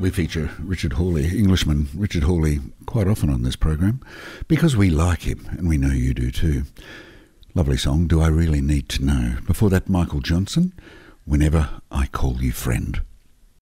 We feature Richard Hawley, Englishman Richard Hawley, quite often on this program because we like him, and we know you do too. Lovely song, Do I Really Need to Know? Before that, Michael Johnson, Whenever I Call You Friend.